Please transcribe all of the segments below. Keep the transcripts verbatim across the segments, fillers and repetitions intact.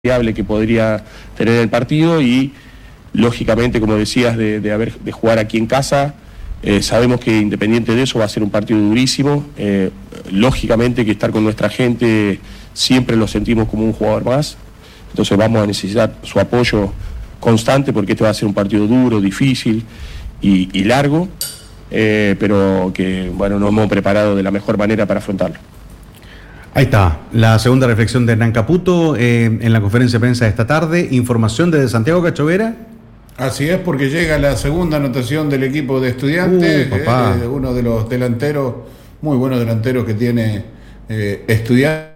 variable que podría tener el partido y lógicamente, como decías, de, de, haber, de jugar aquí en casa, eh, sabemos que independiente de eso va a ser un partido durísimo, eh, lógicamente que estar con nuestra gente siempre lo sentimos como un jugador más, entonces vamos a necesitar su apoyo constante porque este va a ser un partido duro, difícil y, y largo, eh, pero que bueno, nos hemos preparado de la mejor manera para afrontarlo. Ahí está, la segunda reflexión de Hernán Caputo eh, en la conferencia de prensa de esta tarde. Información desde Santiago Cachovera. Así es, porque llega la segunda anotación del equipo de Estudiantes, uh, papá. Eh, uno de los delanteros, muy buenos delanteros que tiene eh, Estudiantes,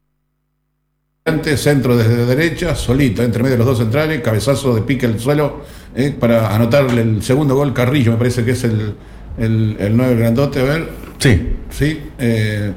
centro desde derecha, solito, entre medio de los dos centrales, cabezazo de pique al suelo, eh, para anotarle el segundo gol. Carrillo, me parece que es el, el, el nueve grandote, a ver. Sí. Sí, eh,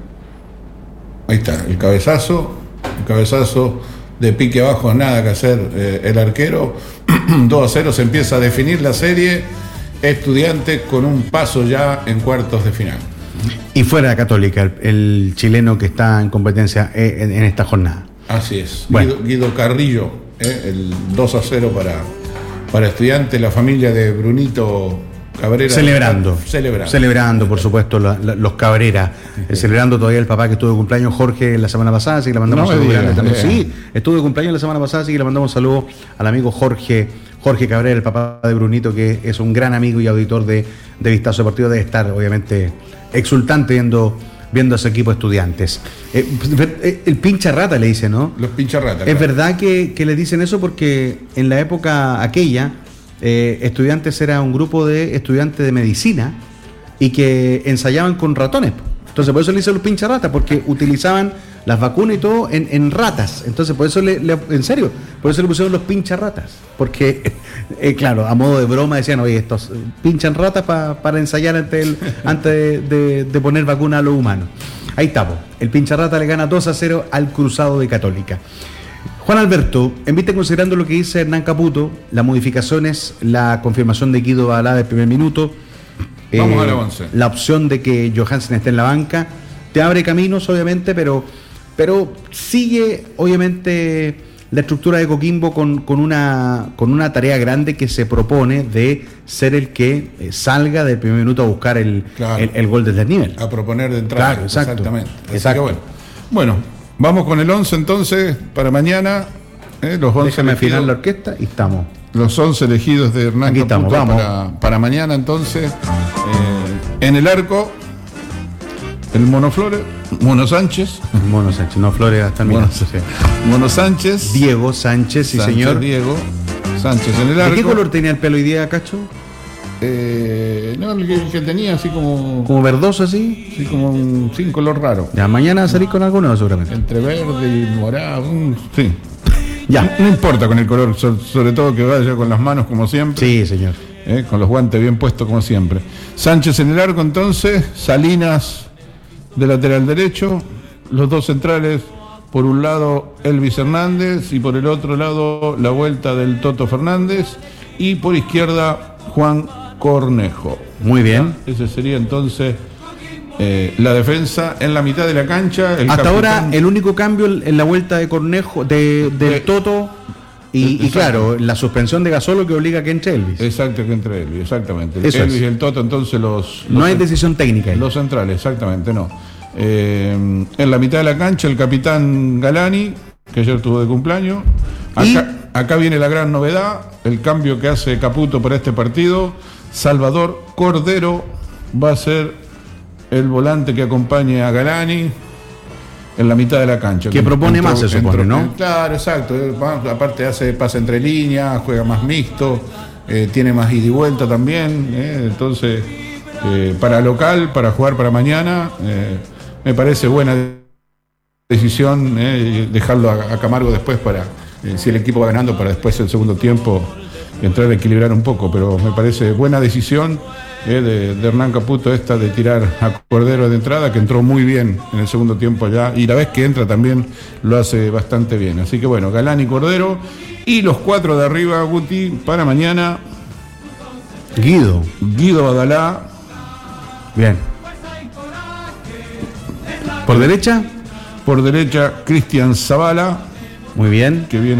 ahí está, el cabezazo, el cabezazo de pique abajo, nada que hacer eh, el arquero. dos a cero, se empieza a definir la serie. Estudiantes con un paso ya en cuartos de final. Y fuera de Católica, el, el chileno que está en competencia en, en esta jornada. Así es, bueno. Guido, Guido Carrillo, eh, el dos a cero para, para Estudiantes, la familia de Brunito Cabrera. Celebrando. Celebrando. Celebrando, por supuesto, la, la, los Cabrera. Eh, celebrando todavía el papá que estuvo de cumpleaños, Jorge, la semana pasada, así que le mandamos no un saludo también. Eh. Sí, estuvo de cumpleaños la semana pasada, así que le mandamos un saludo al amigo Jorge, Jorge Cabrera, el papá de Brunito, que es un gran amigo y auditor de, de Vistazo Deportivo. Debe estar, obviamente, exultante viendo, viendo a su equipo Estudiantes. Eh, el pincha rata le dice, ¿no? Los pincha rata. Es claro. verdad que, que le dicen eso porque en la época aquella, Eh, Estudiantes era un grupo de estudiantes de medicina y que ensayaban con ratones. Entonces por eso le dicen los pincharratas, porque utilizaban las vacunas y todo en, en ratas. Entonces por eso le, le, en serio, por eso le pusieron los pincharratas, porque eh, claro, a modo de broma decían, oye, estos pinchan ratas pa, para ensayar antes, el, antes de, de, de poner vacuna a los humanos. Ahí está, po. El pincharrata le gana dos a cero al Cruzado de Católica. Juan Alberto, en vista considerando lo que dice Hernán Caputo, las modificaciones, la confirmación de Guido Badalá del primer minuto, Vamos eh, a la once. la opción de que Johansen esté en la banca, te abre caminos, obviamente, pero, pero sigue, obviamente, la estructura de Coquimbo con, con, una, con una tarea grande que se propone de ser el que eh, salga del primer minuto a buscar el, claro. el, el gol desde el nivel. A proponer de entrada. Claro, exacto. Exactamente. Así exacto. que bueno. Bueno. Vamos con el once entonces para mañana. Eh, los once Déjame elegidos, afinar la orquesta y estamos. Los once elegidos de Hernán Aquí estamos, Caputo vamos. para, para mañana entonces. Eh, en el arco, el Mono Flores, Mono Sánchez. Mono Sánchez, no Flores hasta el Mono, minuto. Mono Sánchez. Diego Sánchez, sí Sánchez, señor. Diego Sánchez en el ¿De arco. qué color tenía el pelo hoy día, Cacho? Eh, no, el que, el que tenía así como. ¿Como verdoso así? Así como un, sin color raro. Ya, mañana salís con alguno seguramente. Entre verde y morado. Un, sí. Ya. No importa con el color, so, sobre todo que vaya con las manos como siempre. Sí, señor. Eh, con los guantes bien puestos como siempre. Sánchez en el arco entonces, Salinas de lateral derecho, los dos centrales, por un lado Elvis Hernández y por el otro lado la vuelta del Toto Fernández y por izquierda Juan Cornejo. Muy bien. Ese sería entonces eh, la defensa en la mitad de la cancha. El Hasta capitán... ahora el único cambio en la vuelta de Cornejo, de, del De... Toto y, y claro, la suspensión de Gasolo que obliga a que entre Elvis. Exacto, que entre Elvis, exactamente. Eso Elvis es. y el Toto entonces los... No los hay decisión técnica ahí. Los centrales, exactamente, no. Eh, en la mitad de la cancha el capitán Galani, que ayer tuvo de cumpleaños. Acá, ¿Y? acá viene la gran novedad, el cambio que hace Caputo para este partido. Salvador Cordero va a ser el volante que acompañe a Galani en la mitad de la cancha. Que propone entró, más, se supone, entró, ¿no? Claro, exacto. Aparte hace pase entre líneas, juega más mixto, eh, tiene más ida y vuelta también. Eh, entonces, eh, para local, para jugar para mañana, eh, me parece buena decisión eh, dejarlo a, a Camargo después para, eh, si el equipo va ganando, para después el segundo tiempo entrar a equilibrar un poco, pero me parece buena decisión eh, de, de Hernán Caputo esta de tirar a Cordero de entrada, que entró muy bien en el segundo tiempo ya, y la vez que entra también lo hace bastante bien. Así que bueno, Galán y Cordero, y los cuatro de arriba, Guti, para mañana. Guido. Guido Badalá. Bien. ¿Por derecha? Por derecha, Cristian Zavala. Muy bien. que viene